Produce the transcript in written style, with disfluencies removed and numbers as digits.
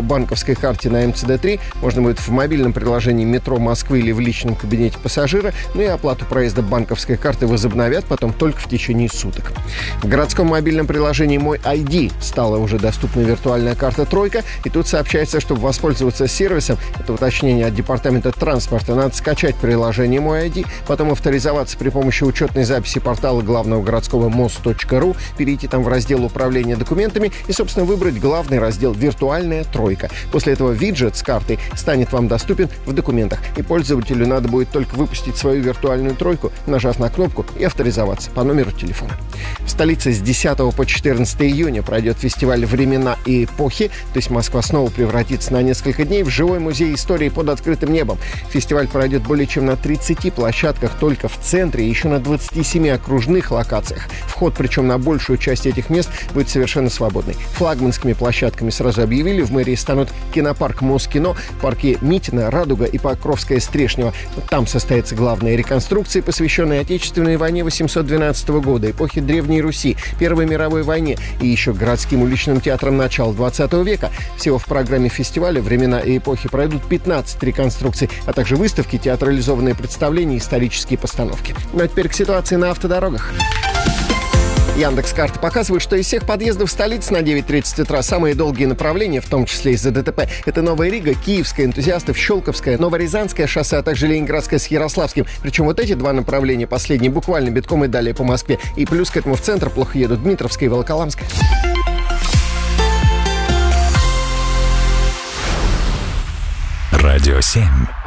банковской карте на МЦД-3 можно будет в мобильном приложении метро Москвы или в личном кабинете пассажира, ну и оплату проезда банковской карты возобновят потом только в течение суток. В городском мобильном приложении «Мой ID» стала уже доступна виртуальная карта «Тройка», и тут сообщается, чтобы воспользоваться сервисом, это уточнение от Департамента транспорта, надо скачать приложение «Мой ID», потом авторизоваться при помощи учетной записи портала главного городского МОЗ.ру, перейти там в раздел управления документами и, собственно, выбрать главный раздел «Виртуальная тройка». После этого виджет с картой станет вам доступен в документах, и пользователю надо будет только выпустить свою виртуальную тройку, нажав на кнопку, и авторизоваться по номеру телефона. В столице с 10 по 14 июня пройдет фестиваль «Времена и эпохи», то есть Москва снова превратится на несколько дней в живой музей истории под открытым небом. Фестиваль пройдет более чем на 30 площадках только в центре и еще на 27 окружных локациях. Вход, причем на большую часть этих мест, будет совершенно свободный. Флагманскими площадками сразу объявили. В мэрии станут кинопарк Москино, парки Митина, Радуга и Покровская Стрешнева. Там состоятся главные реконструкции, посвященные Отечественной войне 812 года, эпохе Древней Руси, Первой мировой войне и еще городским уличным театрам начала 20 века. Всего в программе фестиваля «Времена и эпохи» пройдут 15 реконструкций, а также выставки, театрализованные представления и исторические постановки. Ну а теперь к ситуации на автодорогах. Яндекс.Карты показывают, что из всех подъездов столицы на 9:30 утра самые долгие направления, в том числе из-за ДТП, это Новая Рига, Киевская, Энтузиастов, Щелковское, Новорязанское шоссе, а также Ленинградское с Ярославским. Причем вот эти два направления, последние, буквально битком и далее по Москве. И плюс к этому в центр плохо едут Дмитровская и Волоколамская. Радио 7.